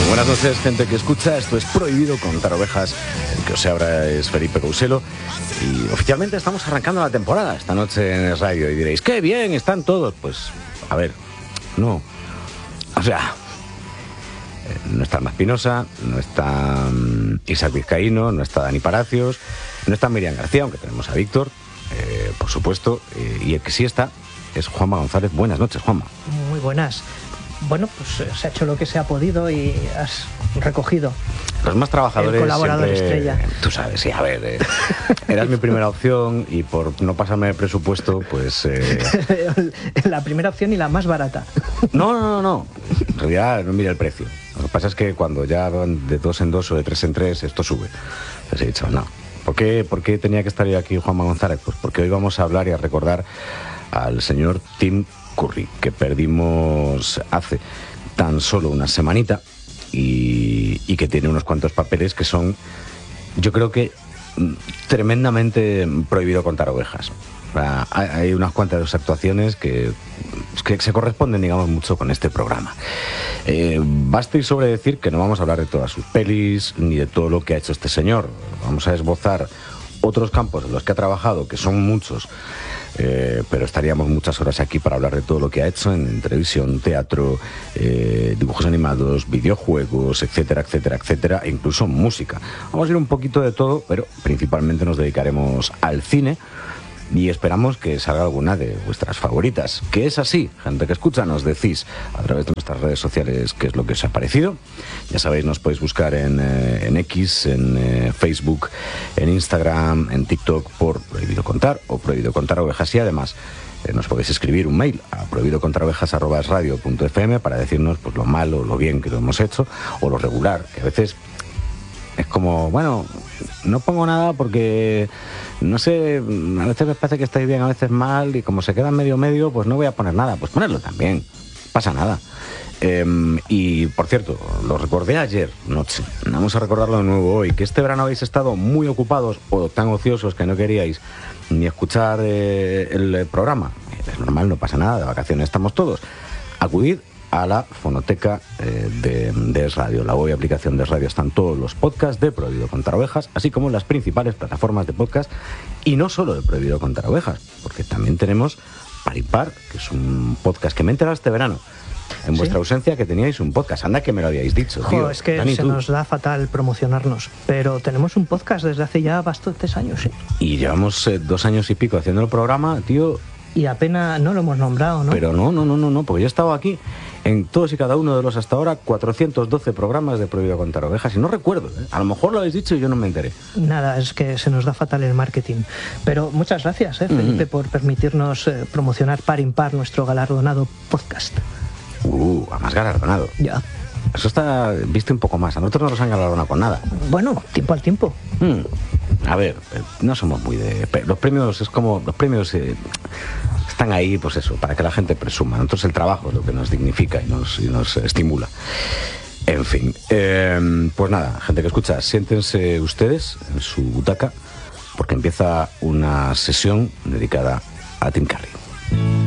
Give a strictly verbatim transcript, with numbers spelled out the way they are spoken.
Buenas noches, gente que escucha. Esto es Prohibido Contar Ovejas. El que os habla es Felipe Couselo. Y oficialmente estamos arrancando la temporada esta noche en el radio. Y diréis, ¡qué bien! Están todos. Pues, a ver, no. O sea, no está Alma Espinosa, no está um, Isaac Vizcaíno, no está Dani Palacios, no está Miriam García, aunque tenemos a Víctor, eh, por supuesto. Eh, y el que sí está es Juanma González. Buenas noches, Juanma. Muy buenas. Bueno, pues se ha hecho lo que se ha podido y has recogido. Los más trabajadores. El colaborador siempre, estrella. Tú sabes, sí, a ver. Eh, eras mi primera opción y por no pasarme el presupuesto, pues. Eh... La primera opción y la más barata. No, no, no, no. En realidad no mira el precio. Lo que pasa es que cuando ya van de dos en dos o de tres en tres, esto sube. Entonces he dicho, no. ¿Por qué, ¿Por qué tenía que estar yo aquí, Juanma González? Pues porque hoy vamos a hablar y a recordar al señor Tim Curry, que perdimos hace tan solo una semanita y, y que tiene unos cuantos papeles que son, yo creo que tremendamente prohibido contar ovejas. O sea, hay, hay unas cuantas actuaciones que, que se corresponden, digamos, mucho con este programa. Eh, basta y sobre decir que no vamos a hablar de todas sus pelis ni de todo lo que ha hecho este señor. Vamos a esbozar otros campos en los que ha trabajado, que son muchos. Eh, pero estaríamos muchas horas aquí para hablar de todo lo que ha hecho en televisión, teatro, eh, dibujos animados, videojuegos, etcétera, etcétera, etcétera, e incluso música. Vamos a ir un poquito de todo, pero principalmente nos dedicaremos al cine y esperamos que salga alguna de vuestras favoritas. Que es así, gente que escucha, nos decís a través de nuestras redes sociales qué es lo que os ha parecido. Ya sabéis, nos podéis buscar en, eh, en X, en eh, Facebook, en Instagram, en TikTok por Prohibido Contar o Prohibido Contar Ovejas. Y además eh, nos podéis escribir un mail a prohibidocontarovejas arroba es radio punto f m para decirnos pues, lo malo, lo bien que lo hemos hecho o lo regular, que a veces es como, bueno, no pongo nada porque, no sé, a veces me parece que estáis bien, a veces mal, y como se queda medio medio, pues no voy a poner nada. Pues ponerlo también, pasa nada. Eh, y, por cierto, lo recordé ayer noche, vamos a recordarlo de nuevo hoy, que este verano habéis estado muy ocupados o tan ociosos que no queríais ni escuchar eh, el programa. Es normal, no pasa nada, de vacaciones estamos todos. Acudid a la fonoteca eh, de, de Es Radio, la web y aplicación de Es Radio. Están todos los podcasts de Prohibido Contar Ovejas, así como las principales plataformas de podcast, y no solo de Prohibido Contar Ovejas, porque también tenemos Par y Par, que es un podcast que me he enterado este verano, en vuestra ¿Sí? ausencia, que teníais un podcast. Anda que me lo habíais dicho, Jo, tío. Es que Dani, se tú. nos da fatal promocionarnos, pero tenemos un podcast desde hace ya bastantes años, ¿sí? Y llevamos eh, dos años y pico haciendo el programa, tío. Y apenas no lo hemos nombrado, ¿no? Pero no, no, no, no, no, porque yo he estado aquí en todos y cada uno de los hasta ahora cuatrocientos doce programas de Prohibido Contar Ovejas y no recuerdo, ¿eh? A lo mejor lo habéis dicho y yo no me enteré. Nada, es que se nos da fatal el marketing. Pero muchas gracias, ¿eh, Felipe, mm. por permitirnos eh, promocionar Par Impar, nuestro galardonado podcast. Uh, además galardonado. Ya. Eso está visto un poco más. A nosotros no nos han galardonado con nada. Bueno, tiempo al tiempo. Mm. A ver, no somos muy de... Los premios es como... Los premios eh, están ahí, pues eso, para que la gente presuma. Nosotros el trabajo es lo que nos dignifica y nos, y nos estimula. En fin, eh, pues nada, gente que escucha, siéntense ustedes en su butaca porque empieza una sesión dedicada a Tim Curry.